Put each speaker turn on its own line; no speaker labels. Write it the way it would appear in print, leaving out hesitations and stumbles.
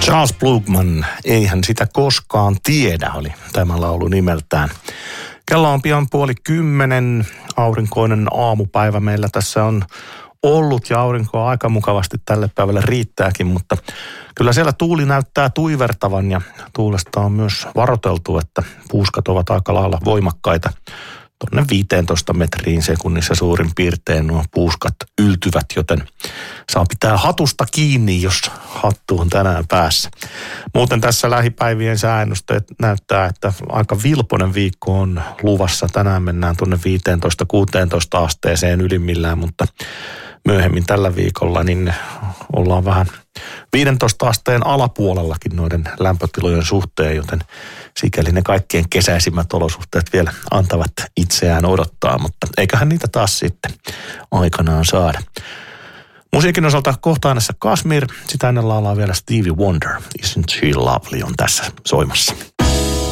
Charles Blugman, eihän sitä koskaan tiedä, oli tämä laulu nimeltään. Kello on pian 9:30, aurinkoinen aamupäivä meillä tässä on ollut ja aurinkoa aika mukavasti tälle päivälle riittääkin, mutta kyllä siellä tuuli näyttää tuivertavan ja tuulesta on myös varoteltu, että puuskat ovat aika lailla voimakkaita. Tuonne 15 metriin sekunnissa suurin piirtein nuo puuskat yltyvät, joten saa pitää hatusta kiinni, jos hattu on tänään päässä. Muuten tässä lähipäivien sääennusteet näyttää, että aika vilpoinen viikko on luvassa. Tänään mennään tuonne 15-16 asteeseen ylimmillään, mutta myöhemmin tällä viikolla niin ollaan vähän 15 asteen alapuolellakin noiden lämpötilojen suhteen, joten sikäli ne kaikkein kesäisimmät olosuhteet vielä antavat itseään odottaa, mutta eiköhän niitä taas sitten aikanaan saada. Musiikin osalta kohta äänessä Kashmir, sitä ennen laulaa vielä Stevie Wonder, Isn't She Lovely on tässä soimassa.